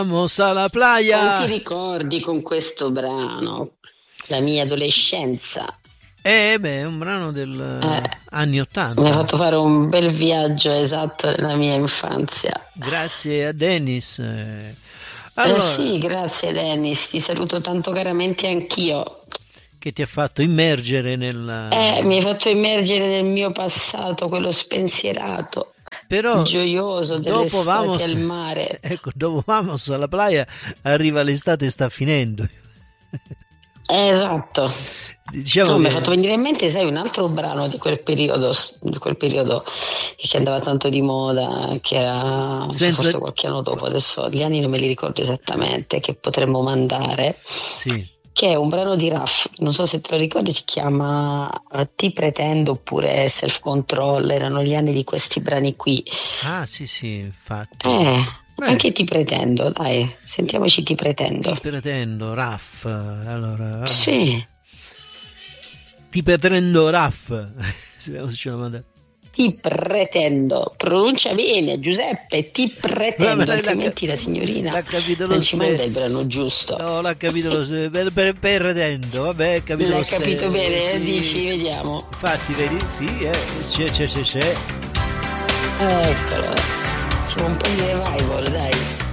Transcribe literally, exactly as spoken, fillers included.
Vamos alla playa. Non ti ricordi con questo brano la mia adolescenza? Eh beh, è un brano del Eh, anni ottanta. mi ha fatto fare un bel viaggio esatto nella mia infanzia. Grazie a Dennis. Eh, Allora, allora, eh sì, grazie Dennis, ti saluto tanto caramente anch'io. Che ti ha fatto immergere nel... Eh, mi hai fatto immergere nel mio passato, quello spensierato, Però gioioso dopo dell'estate vamos, al mare. ecco, dopo vamos alla playa, arriva l'estate e sta finendo. Eh, esatto. Diciamo no, che... mi ha fatto venire in mente, sai, un altro brano di quel periodo, di quel periodo che andava tanto di moda, che era Senza... forse qualche anno dopo, adesso gli anni non me li ricordo esattamente, che potremmo mandare. Sì. Che è un brano di Raff, non so se te lo ricordi, si chiama Ti pretendo oppure Self Control, erano gli anni di questi brani qui. Ah sì sì, infatti. Eh, Beh, anche Ti pretendo, dai, sentiamoci Ti pretendo. Ti pretendo, Raff, allora... Sì. Ti pretendo, Raff. Vediamo se ce la manda. Ti pretendo, pronuncia bene Giuseppe, ti pretendo, Vabbè, altrimenti l'ha, la signorina l'ha capito non lo ci ste... manda il brano giusto. No, l'ha capito lo ste... per, per, per redendo, vabbè, ha capito L'ha lo capito ste... bene, sì, dici, sì. vediamo. Infatti, vedi, sì, eh, c'è, c'è, c'è, c'è. Eccolo, c'è un po' di revival, dai.